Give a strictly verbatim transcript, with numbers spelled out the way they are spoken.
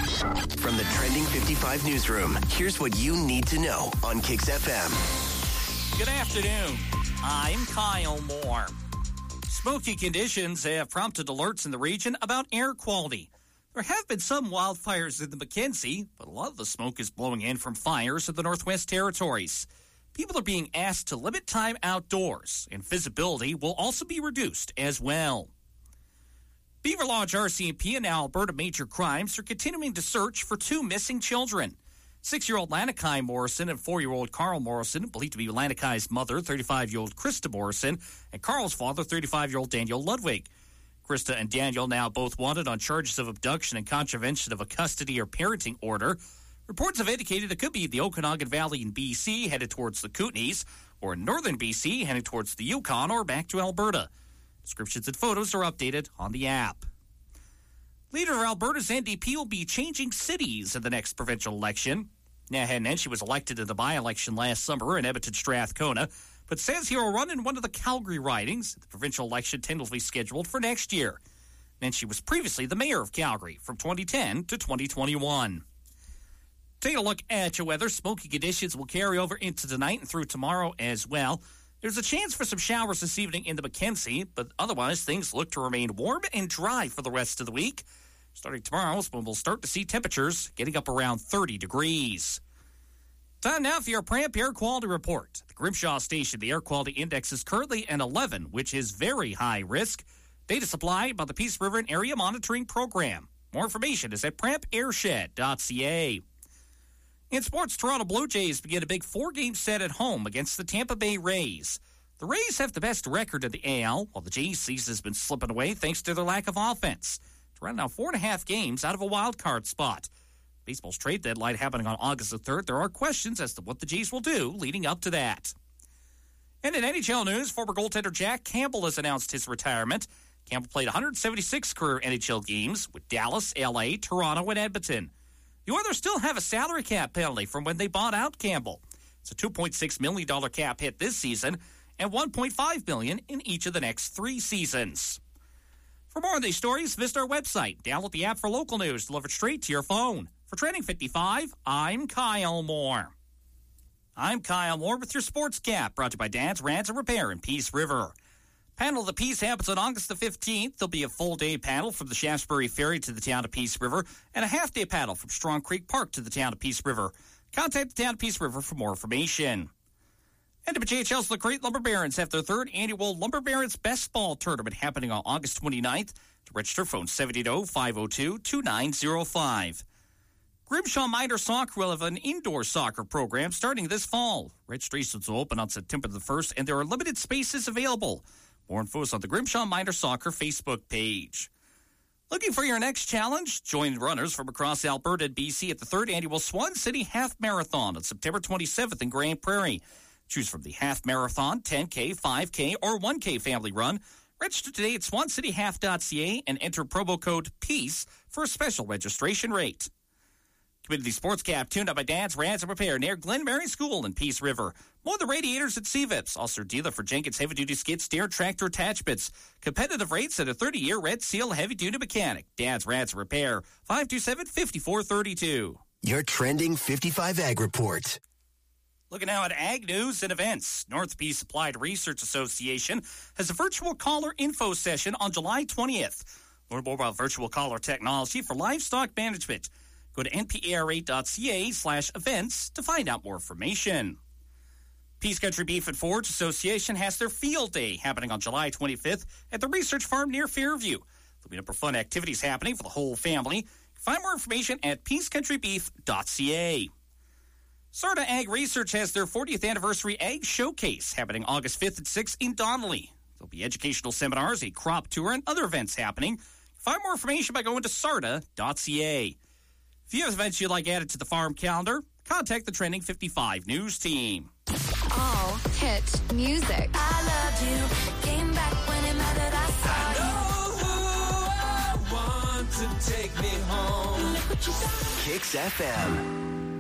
From the Trending fifty-five newsroom, here's what you need to know on Kix F M. Good afternoon. I'm Kyle Moore. Smoky conditions have prompted alerts in the region about air quality. There have been some wildfires in the Mackenzie, but a lot of the smoke is blowing in from fires in the Northwest Territories. People are being asked to limit time outdoors, and visibility will also be reduced as well. Beaver Lodge R C M P and Alberta Major Crimes are continuing to search for two missing children. Six-year-old Lanakai Morrison and four-year-old Carl Morrison, believed to be Lanakai's mother, thirty-five-year-old Krista Morrison, and Carl's father, thirty-five-year-old Daniel Ludwig. Krista and Daniel now both wanted on charges of abduction and contravention of a custody or parenting order. Reports have indicated it could be the Okanagan Valley in B C headed towards the Kootenays, or in northern B C headed towards the Yukon or back to Alberta. Descriptions and photos are updated on the app. Leader of Alberta's N D P will be changing cities in the next provincial election. Naheed Nenshi was elected in the by-election last summer in Edmonton Strathcona, but says he will run in one of the Calgary ridings. The provincial election tentatively scheduled for next year. Nenshi was previously the mayor of Calgary from twenty ten to twenty twenty-one. Take a look at your weather. Smoky conditions will carry over into tonight and through tomorrow as well. There's a chance for some showers this evening in the Mackenzie, but otherwise things look to remain warm and dry for the rest of the week. Starting tomorrow is when we'll start to see temperatures getting up around thirty degrees. Time now for your Pramp Air Quality Report. At the Grimshaw Station, the air quality index is currently an eleven, which is very high risk. Data supplied by the Peace River and Area Monitoring Program. More information is at pramp airshed dot c a. In sports, Toronto Blue Jays begin a big four-game set at home against the Tampa Bay Rays. The Rays have the best record in the A L, while the Jays' season has been slipping away thanks to their lack of offense. Toronto now four and a half games out of a wild card spot. Baseball's trade deadline happening on August the third. There are questions as to what the Jays will do leading up to that. And in N H L news, former goaltender Jack Campbell has announced his retirement. Campbell played one hundred seventy-six career N H L games with Dallas, L A, Toronto, and Edmonton. The Oilers still have a salary cap penalty from when they bought out Campbell. It's a two point six million dollars cap hit this season and one point five million dollars in each of the next three seasons. For more on these stories, visit our website. Download the app for local news delivered straight to your phone. For Trending fifty-five, I'm Kyle Moore. I'm Kyle Moore with your Sports Cap, brought to you by Dad's Rants and Repair in Peace River. Panel of the Peace happens on August the fifteenth. There'll be a full-day panel from the Shaftesbury Ferry to the town of Peace River and a half-day panel from Strong Creek Park to the town of Peace River. Contact the town of Peace River for more information. And W H L's LaCrete Lumber Barons have their third annual Lumber Barons Best Ball Tournament happening on August twenty-ninth. To register, phone seven eight zero, five zero two, two nine zero five. Grimshaw Minor Soccer will have an indoor soccer program starting this fall. Registrations will open on September the first, and there are limited spaces available. More info is on the Grimshaw Minor Soccer Facebook page. Looking for your next challenge? Join runners from across Alberta and B C at the third annual Swan City Half Marathon on September twenty-seventh in Grand Prairie. Choose from the Half Marathon, ten K, five K, or one K family run. Register today at swan city half dot c a and enter promo code PEACE for a special registration rate. Community Sports Cap tuned up by Dad's Rants and Repair near Glen Mary School in Peace River. More the radiators at C V I Ps. Also dealer for Jenkins Heavy Duty Skid Steer Tractor Attachments. Competitive rates at a thirty-year Red Seal Heavy Duty Mechanic. Dad's Rants and Repair. five two seven, five four three two. Your Trending fifty-five Ag Report. Looking now at ag news and events. North Peace Applied Research Association has a virtual caller info session on July twentieth. Learn more about virtual caller technology for livestock management. Go to n p a r a dot c a slash events to find out more information. Peace Country Beef and Forage Association has their field day happening on July twenty-fifth at the research farm near Fairview. There'll be a number of fun activities happening for the whole family. Find more information at peace country beef dot c a. Sarda Ag Research has their fortieth anniversary Ag Showcase happening August fifth and sixth in Donnelly. There'll be educational seminars, a crop tour, and other events happening. Find more information by going to sarda dot c a. If you have events you'd like added to the farm calendar, contact the Trending fifty-five News team. All hit music. I loved you. Came back when it mattered. I saw I know who I want to take me home. you. Look what you done. Kix F M.